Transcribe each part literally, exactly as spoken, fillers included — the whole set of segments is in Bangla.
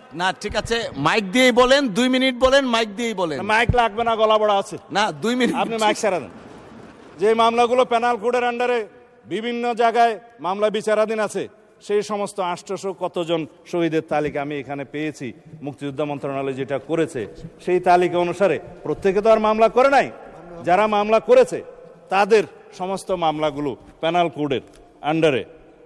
না ঠিক আছে, মাইক দিয়েই বলেন, দুই মিনিট বলেন, মাইক দিয়েই বলেন। মাইক লাগবে না, গলা বড়া আছে। না, দুই মিনিট আপনি মাইক ছাড়া দেন। যে মামলাগুলো পেনাল কোডের আন্ডারে বিভিন্ন জায়গায় মামলা বিচারাধীন আছে, সেই সমস্ত আটশোশো কতজন শহীদের তালিকা আমি এখানে পেয়েছি। মুক্তিযোদ্ধা মন্ত্রণালয় যেটা করেছে সেই তালিকা অনুসারে প্রত্যেকে তো আর মামলা করে নাই, যারা মামলা করেছে তাদের সমস্ত মামলাগুলো পেনাল কোডের আন্ডারে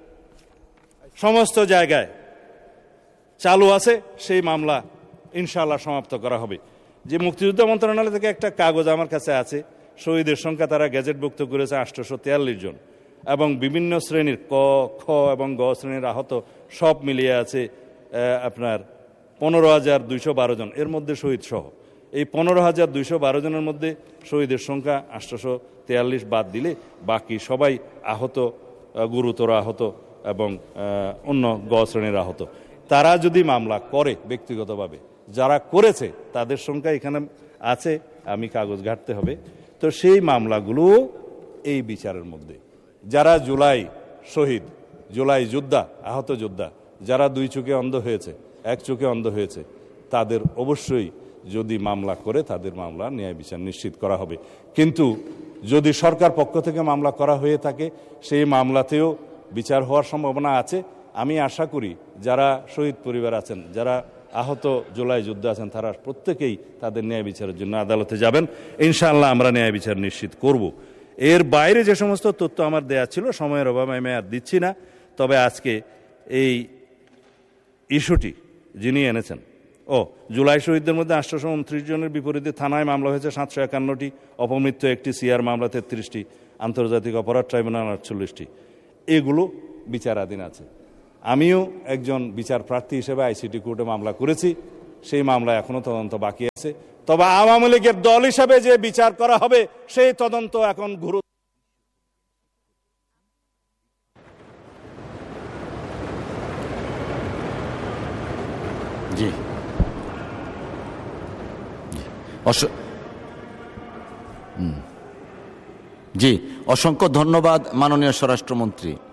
সমস্ত জায়গায় চালু আছে। সেই মামলা ইনশাআল্লাহ সমাপ্ত করা হবে। যে মুক্তিযোদ্ধা মন্ত্রণালয় থেকে একটা কাগজ আমার কাছে আছে, শহীদের সংখ্যা তারা গ্যাজেটভুক্ত করেছে আটশোশো তেয়াল্লিশ জন, এবং বিভিন্ন শ্রেণীর ক, খ এবং গ শ্রেণীর আহত সব মিলিয়ে আছে আপনার পনেরো হাজার দুইশো বারো জন, এর মধ্যে শহীদ সহ। এই পনেরো হাজার দুইশো বারো জনের মধ্যে শহীদের সংখ্যা আটশোশো তেয়াল্লিশ বাদ দিলে বাকি সবাই আহত, গুরুতর আহত এবং অন্য গ শ্রেণীর আহত। তারা যদি মামলা করে ব্যক্তিগতভাবে, যারা করেছে তাদের সংখ্যা এখানে আছে, আমি কাগজ ঘাটতে হবে। তো সেই মামলাগুলো এই বিচারের মধ্যে। যারা জুলাই শহীদ, জুলাই যোদ্ধা, আহত যোদ্ধা, যারা দুই চোখে অন্ধ হয়েছে, এক চোখে অন্ধ হয়েছে, তাদের অবশ্যই যদি মামলা করে তাদের মামলা ন্যায় বিচার নিশ্চিত করা হবে। কিন্তু যদি সরকার পক্ষ থেকে মামলা করা হয়ে থাকে, সেই মামলাতেও বিচার হওয়ার সম্ভাবনা আছে। আমি আশা করি যারা শহীদ পরিবার আছেন, যারা আহত জুলাই যোদ্ধা আছেন, তারা প্রত্যেকেই তাদের ন্যায় বিচারের জন্য আদালতে যাবেন। ইনশাআল্লাহ আমরা ন্যায় বিচার নিশ্চিত করব। এর বাইরে যে সমস্ত তথ্য আমার দেয়া ছিল, সময়ের অভাবে আমি আর দিচ্ছি না। তবে আজকে এই ইস্যুটি যিনি এনেছেন, ও জুলাই শহীদদের মধ্যে আটশোশো উনত্রিশ জনের বিপরীতে থানায় মামলা হয়েছে সাতশো একান্নটি, অপমৃত্যু একটি, সিআর মামলা তেত্রিশটি, আন্তর্জাতিক অপরাধ ট্রাইব্যুনাল আটচল্লিশটি, এগুলো বিচারাধীন আছে। আমিও একজন বিচার প্রার্থী হিসেবে আইসিটি কোর্টে মামলা করেছি, সেই মামলা এখনো তদন্ত বাকি আছে। তবে আওয়ামী লীগের দল হিসাবে যে বিচার করা হবে সেই তদন্ত এখন গুরু জি জি অসংখ্য ধন্যবাদ মাননীয় স্বরাষ্ট্রমন্ত্রী।